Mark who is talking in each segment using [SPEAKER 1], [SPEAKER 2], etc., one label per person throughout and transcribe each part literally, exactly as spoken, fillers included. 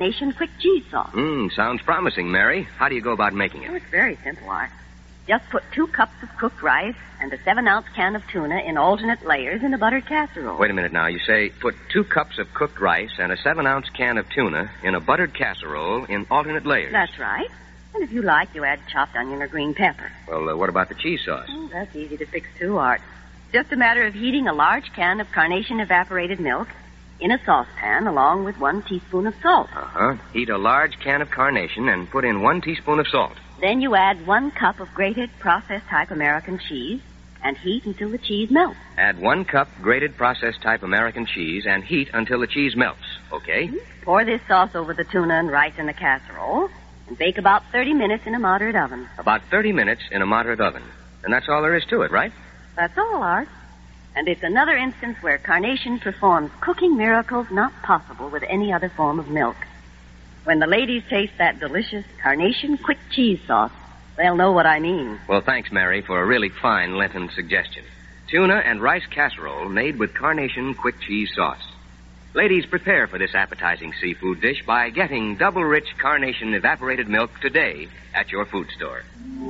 [SPEAKER 1] Carnation quick cheese sauce.
[SPEAKER 2] Mmm, sounds promising, Mary. How do you go about making
[SPEAKER 1] Oh,
[SPEAKER 2] it?
[SPEAKER 1] it's very simple, Art. Just put two cups of cooked rice and a seven-ounce can of tuna in alternate layers in a buttered casserole.
[SPEAKER 2] Wait a minute now. You say put two cups of cooked rice and a seven-ounce can of tuna in a buttered casserole in alternate layers.
[SPEAKER 1] That's right. And if you like, you add chopped onion or green pepper.
[SPEAKER 2] Well, uh, what about the cheese sauce?
[SPEAKER 1] Oh, that's easy to fix, too, Art. Just a matter of heating a large can of Carnation evaporated milk in a saucepan along with one teaspoon of salt.
[SPEAKER 2] Uh-huh. Heat a large can of Carnation and put in one teaspoon of salt.
[SPEAKER 1] Then you add one cup of grated processed-type American cheese and heat until the cheese melts.
[SPEAKER 2] Add one cup grated processed-type American cheese and heat until the cheese melts. Okay?
[SPEAKER 1] Mm-hmm. Pour this sauce over the tuna and rice in the casserole and bake about thirty minutes in a moderate oven.
[SPEAKER 2] About thirty minutes in a moderate oven. And that's all there is to it, right?
[SPEAKER 1] That's all, Art. And it's another instance where Carnation performs cooking miracles not possible with any other form of milk. When the ladies taste that delicious Carnation quick cheese sauce, they'll know what I mean.
[SPEAKER 2] Well, thanks, Mary, for a really fine Lenten suggestion. Tuna and rice casserole made with Carnation quick cheese sauce. Ladies, prepare for this appetizing seafood dish by getting double-rich Carnation evaporated milk today at your food store.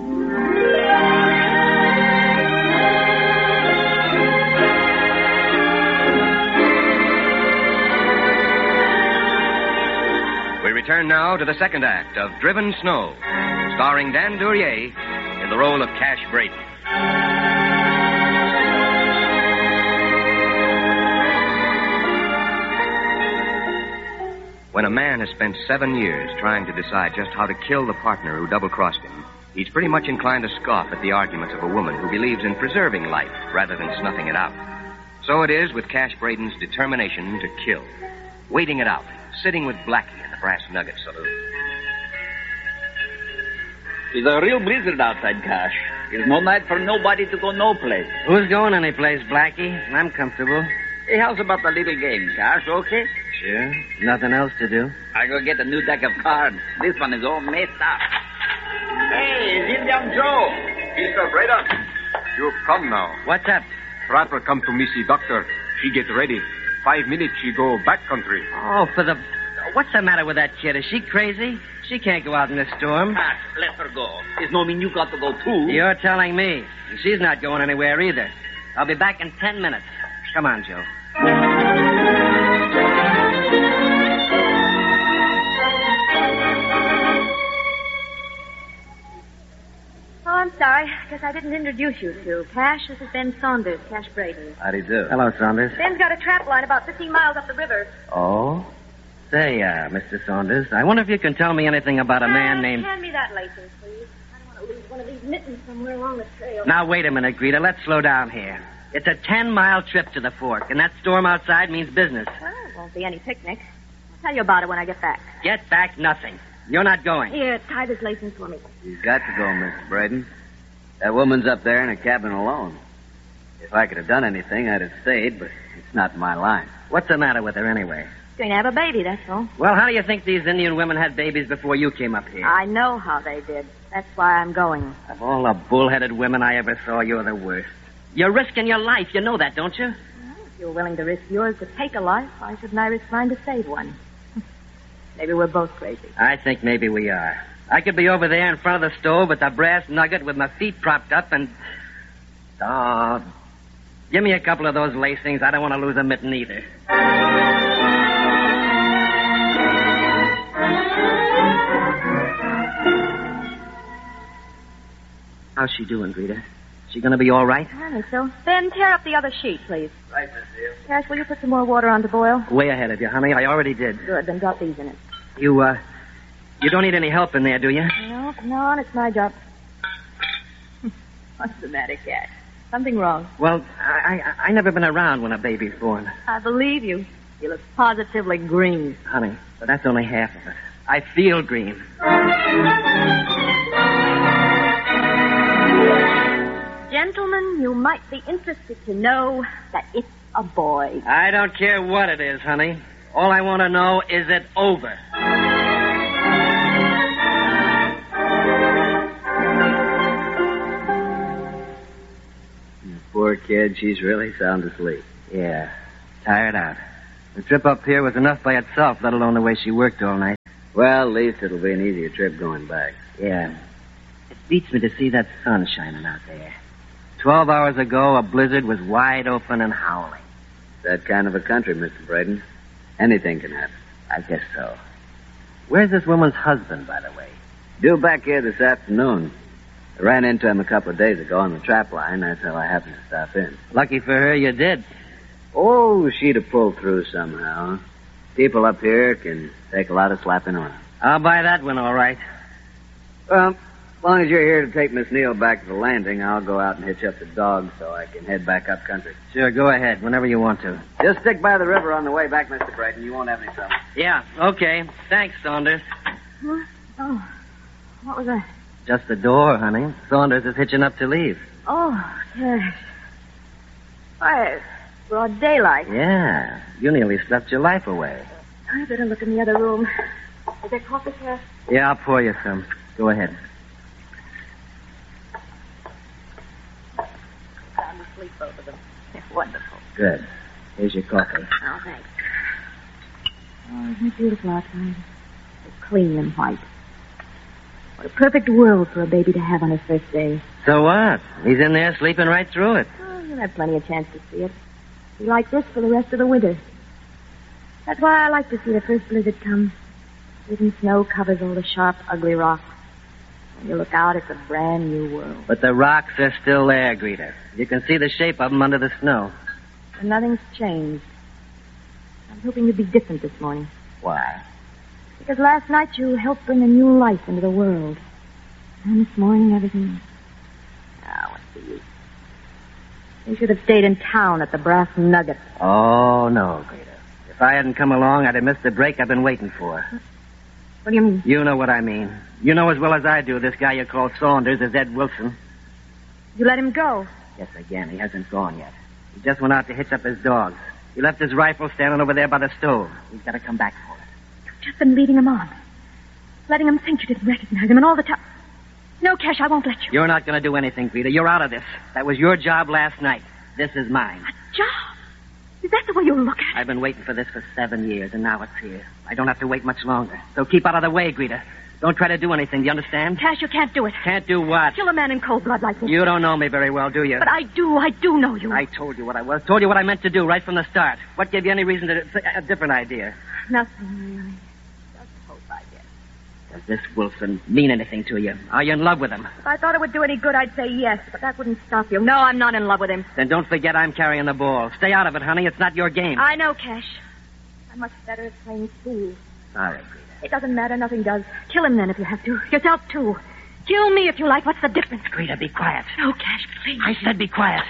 [SPEAKER 2] We return now to the second act of Driven Snow, starring Dan Duryea in the role of Cash Braden. When a man has spent seven years trying to decide just how to kill the partner who double-crossed him, he's pretty much inclined to scoff at the arguments of a woman who believes in preserving life rather than snuffing it out. So it is with Cash Braden's determination to kill, waiting it out, sitting with Blackie in the Brass Nugget saloon.
[SPEAKER 3] It's a real blizzard outside, Cash. There's no night for nobody to go no place.
[SPEAKER 4] Who's going anyplace, Blackie? I'm comfortable.
[SPEAKER 3] Hey, how's about the little game, Cash? Okay?
[SPEAKER 4] Sure. Nothing else to do.
[SPEAKER 3] I go get a new deck of cards. This one is all messed up. Hey, it's Indian Joe.
[SPEAKER 5] Mister Braden, you've come now.
[SPEAKER 4] What's up?
[SPEAKER 5] Trapper come to Missy Doctor. She get ready. Five minutes she go back country.
[SPEAKER 4] Oh, for the... What's the matter with that kid? Is she crazy? She can't go out in this storm.
[SPEAKER 3] Cash, let her go. It's no mean you got to go too.
[SPEAKER 4] You're telling me. She's not going anywhere either. I'll be back in ten minutes. Come on, Joe.
[SPEAKER 6] Oh, I'm sorry. Guess I didn't introduce you to. Cash, this is Ben Saunders, Cash Braden.
[SPEAKER 4] How do you do? Hello, Saunders.
[SPEAKER 6] Ben's got a trap line about fifteen miles up the river.
[SPEAKER 4] Oh? Say, uh, Mister Saunders, I wonder if you can tell me anything about a man
[SPEAKER 6] Uh,
[SPEAKER 4] named...
[SPEAKER 6] Hand me that license, please. I don't want to lose one of these mittens somewhere along the trail.
[SPEAKER 4] Now, wait a minute, Greta. Let's slow down here. It's a ten-mile trip to the Fork, and that storm outside means business.
[SPEAKER 6] Well, it won't be any picnic. I'll tell you about it when I get back.
[SPEAKER 4] Get back nothing. You're not going.
[SPEAKER 6] Here, tie this license for me.
[SPEAKER 7] You've got to go, Mister Braden. That woman's up there in a cabin alone. If I could have done anything, I'd have stayed, but it's not my line.
[SPEAKER 4] What's the matter with her anyway?
[SPEAKER 6] Going to have a baby, that's all.
[SPEAKER 4] Well, how do you think these Indian women had babies before you came up here?
[SPEAKER 6] I know how they did. That's why I'm going.
[SPEAKER 4] Of all the bullheaded women I ever saw, you're the worst. You're risking your life. You know that, don't you?
[SPEAKER 6] Well, if you're willing to risk yours to take a life, why shouldn't I risk mine to save one? Maybe we're both crazy.
[SPEAKER 4] I think maybe we are. I could be over there in front of the stove with the Brass Nugget with my feet propped up and... Oh, give me a couple of those lacings. I don't want to lose a mitten either. How's she doing, Greta? She gonna be all right?
[SPEAKER 6] I think so. Ben, tear up the other sheet, please.
[SPEAKER 7] Right, Miss Deal.
[SPEAKER 6] Cash, will you put some more water on to boil?
[SPEAKER 4] Way ahead of you, honey. I already did.
[SPEAKER 6] Good, then drop these in it.
[SPEAKER 4] You, uh, you don't need any help in there, do you?
[SPEAKER 6] No, no, it's my job. What's the matter, Cash? Something wrong.
[SPEAKER 4] Well, I, I, I never been around when a baby's born.
[SPEAKER 6] I believe you. You look positively green.
[SPEAKER 4] Honey, but that's only half of it. I feel green.
[SPEAKER 6] Gentlemen, you might be interested to know that it's a boy.
[SPEAKER 4] I don't care what it is, honey. All I want to know is it over.
[SPEAKER 7] Poor kid, she's really sound asleep.
[SPEAKER 4] Yeah, tired out. The trip up here was enough by itself, let alone the way she worked all night.
[SPEAKER 7] Well, at least it'll be an easier trip going back.
[SPEAKER 4] Yeah. It beats me to see that sun shining out there. Twelve hours ago, a blizzard was wide open and howling.
[SPEAKER 7] That kind of a country, Mister Braden. Anything can happen.
[SPEAKER 4] I guess so. Where's this woman's husband, by the way?
[SPEAKER 7] Due back here this afternoon. I ran into him a couple of days ago on the trap line. That's how I happened to stop in.
[SPEAKER 4] Lucky for her, you did.
[SPEAKER 7] Oh, she'd have pulled through somehow. People up here can take a lot of slapping on.
[SPEAKER 4] I'll buy that one, all right.
[SPEAKER 7] Well, as long as you're here to take Miss Neal back to the landing, I'll go out and hitch up the dog so I can head back up country.
[SPEAKER 4] Sure, go ahead, whenever you want to.
[SPEAKER 7] Just stick by the river on the way back, Mister Braden. You won't have any trouble.
[SPEAKER 4] Yeah, okay. Thanks, Saunders.
[SPEAKER 6] Huh? Oh, what was that?
[SPEAKER 4] Just the door, honey. Saunders is hitching up to leave.
[SPEAKER 6] Oh, yes. Why, it's broad daylight.
[SPEAKER 4] Yeah, you nearly slept your life away.
[SPEAKER 6] I better look in the other room. Is there coffee, sir?
[SPEAKER 4] Yeah, I'll pour you some. Go ahead.
[SPEAKER 6] Sound asleep, both of them. They're wonderful.
[SPEAKER 4] Good. Here's your coffee.
[SPEAKER 6] Oh, thanks. Oh, isn't it beautiful outside? So clean and white. What a perfect world for a baby to have on his first day.
[SPEAKER 4] So what? He's in there sleeping right through it.
[SPEAKER 6] Oh, you'll have plenty of chance to see it. Be like this for the rest of the winter. That's why I like to see the first blizzard come. Hidden snow covers all the sharp, ugly rocks. When you look out, it's a brand new world.
[SPEAKER 4] But the rocks are still there, Greta. You can see the shape of them under the snow.
[SPEAKER 6] And nothing's changed. I was hoping you'd be different this morning.
[SPEAKER 4] Why?
[SPEAKER 6] Because last night you helped bring a new life into the world. And this morning, everything... Ah, what's the use? You should have stayed in town at the Brass Nugget.
[SPEAKER 4] Oh, no, Greta. If I hadn't come along, I'd have missed the break I've been waiting for.
[SPEAKER 6] What do you mean?
[SPEAKER 4] You know what I mean. You know as well as I do this guy you call Saunders is Ed Wilson.
[SPEAKER 6] You let him go?
[SPEAKER 4] Yes, again. He hasn't gone yet. He just went out to hitch up his dogs. He left his rifle standing over there by the stove. He's got to come back for it.
[SPEAKER 6] You've just been leading him on. Letting him think you didn't recognize him, and all the time... No, Cash, I won't let you.
[SPEAKER 4] You're not going to do anything, Greta. You're out of this. That was your job last night. This is mine.
[SPEAKER 6] A job? Is that the way you look at it?
[SPEAKER 4] I've been waiting for this for seven years, and now it's here. I don't have to wait much longer. So keep out of the way, Greta. Don't try to do anything, do you understand?
[SPEAKER 6] Cash, you can't do it.
[SPEAKER 4] Can't do what?
[SPEAKER 6] Kill a man in cold blood like this.
[SPEAKER 4] You don't know me very well, do you?
[SPEAKER 6] But I do. I do know you.
[SPEAKER 4] I told you what I was. Told you what I meant to do right from the start. What gave you any reason to... A different idea.
[SPEAKER 6] Nothing, really. Just hope, I guess.
[SPEAKER 4] Does this Wilson mean anything to you? Are you in love with him?
[SPEAKER 6] If I thought it would do any good, I'd say yes, but that wouldn't stop you. No, I'm not in love with him.
[SPEAKER 4] Then don't forget I'm carrying the ball. Stay out of it, honey. It's not your game.
[SPEAKER 6] I know, Cash. I'm much better at playing fool.
[SPEAKER 4] Sorry, Greta.
[SPEAKER 6] It doesn't matter. Nothing does. Kill him then if you have to. Yourself, too. Kill me if you like. What's the difference?
[SPEAKER 4] Greta, be quiet.
[SPEAKER 6] No, Cash, please.
[SPEAKER 4] I said be quiet.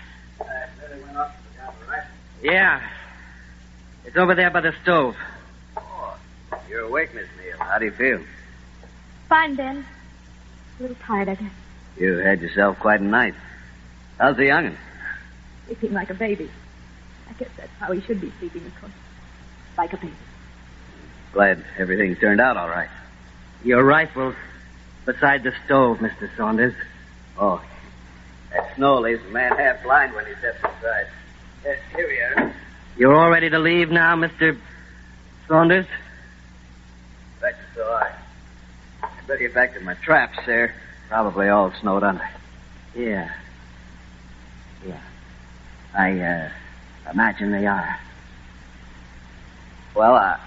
[SPEAKER 4] Yeah. It's over there by the stove.
[SPEAKER 7] Oh, you're awake, Miss Neal. How do you feel?
[SPEAKER 6] Fine, Ben. A little tired, I guess.
[SPEAKER 7] You had yourself quite a night. How's the young'un?
[SPEAKER 6] Sleeping like a baby. I guess that's how he should be sleeping, of course. Like a baby.
[SPEAKER 7] Glad everything turned out all right.
[SPEAKER 4] Your rifle's beside the stove, Mister Saunders.
[SPEAKER 7] Oh, that snow leaves a man half blind when he steps inside. Yes, here we are.
[SPEAKER 4] You're all ready to leave now, Mister Saunders?
[SPEAKER 7] Reckon so. I I better get back to my traps there. Probably all snowed under.
[SPEAKER 4] Yeah. Yeah. I, uh, imagine they are.
[SPEAKER 7] Well, I...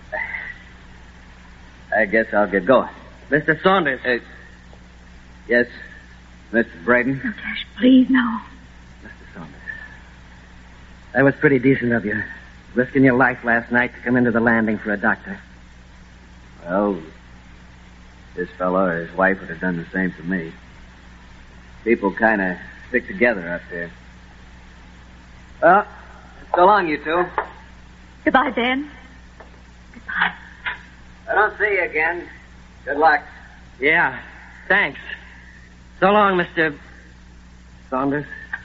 [SPEAKER 7] I guess I'll get going.
[SPEAKER 4] Mister Saunders.
[SPEAKER 7] Uh, yes, Mister Braden?
[SPEAKER 6] No, Cash, please, no.
[SPEAKER 4] Mister Saunders. That was pretty decent of you. Risking your life last night to come into the landing for a doctor.
[SPEAKER 7] Well, this fellow or his wife would have done the same for me. People kind of stick together up there. Well, so long, you two.
[SPEAKER 6] Goodbye, Ben. Goodbye.
[SPEAKER 7] I don't see you again. Good luck.
[SPEAKER 4] Yeah, thanks. So long, Mister Saunders.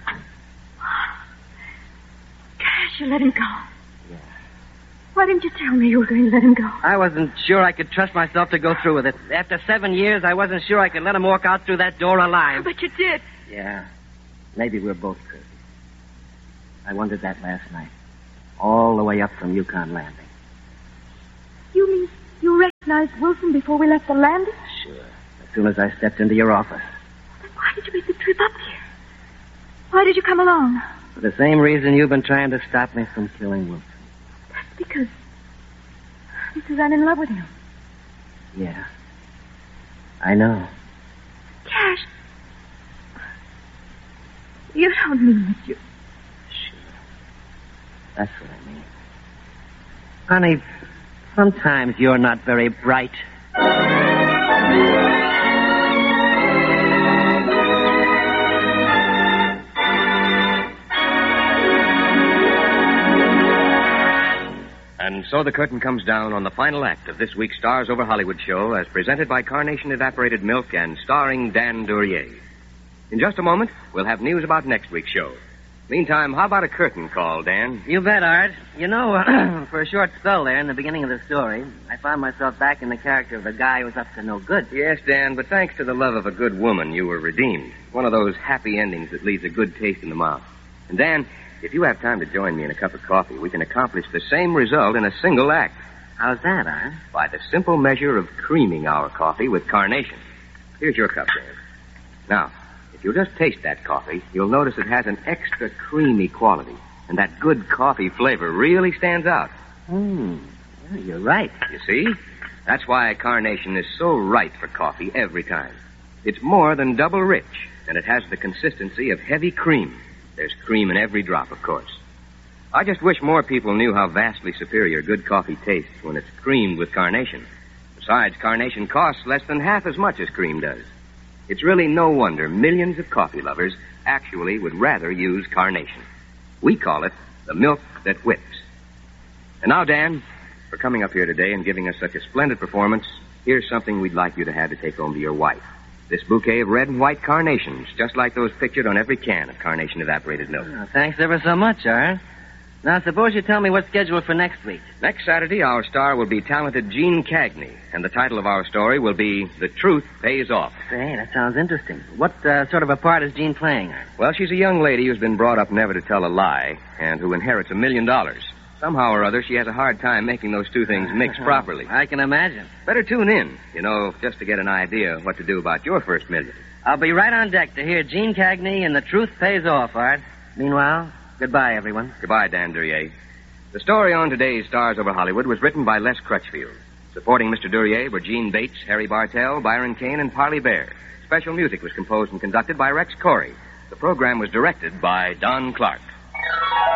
[SPEAKER 6] Cash, you let him go.
[SPEAKER 4] Yeah.
[SPEAKER 6] Why didn't you tell me you were going to let him go?
[SPEAKER 4] I wasn't sure I could trust myself to go through with it. After seven years, I wasn't sure I could let him walk out through that door alive.
[SPEAKER 6] But you did.
[SPEAKER 4] Yeah. Maybe we're both crazy. I wondered that last night. all the way up from Yukon Landing.
[SPEAKER 6] You mean you recognized Wilson before we left the landing?
[SPEAKER 4] Sure. As soon as I stepped into your office.
[SPEAKER 6] Then why did you make the trip up here? Why did you come along?
[SPEAKER 4] For the same reason you've been trying to stop me from killing Wilson.
[SPEAKER 6] That's because... Because I'm in love with him.
[SPEAKER 4] Yeah. I know.
[SPEAKER 6] Cash. You don't mean that you...
[SPEAKER 4] Sure. That's what I mean. Honey, sometimes you're not very bright.
[SPEAKER 2] And so the curtain comes down on the final act of this week's Stars Over Hollywood show as presented by Carnation Evaporated Milk and starring Dan Duryea. In just a moment, we'll have news about next week's show. Meantime, how about a curtain call, Dan?
[SPEAKER 4] You bet, Art. You know, uh, for a short spell there in the beginning of the story, I found myself back in the character of the guy who was up to no good.
[SPEAKER 2] Yes, Dan, but thanks to the love of a good woman, you were redeemed. One of those happy endings that leaves a good taste in the mouth. And Dan, if you have time to join me in a cup of coffee, we can accomplish the same result in a single act.
[SPEAKER 4] How's that, Art?
[SPEAKER 2] By the simple measure of creaming our coffee with Carnation. Here's your cup, Dan. Now, if you'll just taste that coffee, you'll notice it has an extra creamy quality. And that good coffee flavor really stands out.
[SPEAKER 4] Hmm. Yeah, you're right.
[SPEAKER 2] You see? That's why Carnation is so right for coffee every time. It's more than double rich, and it has the consistency of heavy cream. There's cream in every drop, of course. I just wish more people knew how vastly superior good coffee tastes when it's creamed with Carnation. Besides, Carnation costs less than half as much as cream does. It's really no wonder millions of coffee lovers actually would rather use Carnation. We call it the milk that whips. And now, Dan, for coming up here today and giving us such a splendid performance, here's something we'd like you to have to take home to your wife. This bouquet of red and white carnations, just like those pictured on every can of Carnation Evaporated Milk.
[SPEAKER 4] Oh, thanks ever so much, Art. Now, suppose you tell me what's scheduled for next week.
[SPEAKER 2] Next Saturday, our star will be talented Gene Cagney, and the title of our story will be The Truth Pays Off.
[SPEAKER 4] Say, that sounds interesting. What uh, sort of a part is Jean playing, Art?
[SPEAKER 2] Well, she's a young lady who's been brought up never to tell a lie, and who inherits a million dollars. Somehow or other, she has a hard time making those two things mix properly.
[SPEAKER 4] I can imagine.
[SPEAKER 2] Better tune in, you know, just to get an idea what to do about your first million.
[SPEAKER 4] I'll be right on deck to hear Gene Cagney and The Truth Pays Off, Art. Meanwhile, goodbye, everyone.
[SPEAKER 2] Goodbye, Dan Duryea. The story on today's Stars Over Hollywood was written by Les Crutchfield. Supporting Mister Duryea were Gene Bates, Harry Bartell, Byron Kane, and Parley Bear. Special music was composed and conducted by Rex Corey. The program was directed by Don Clark.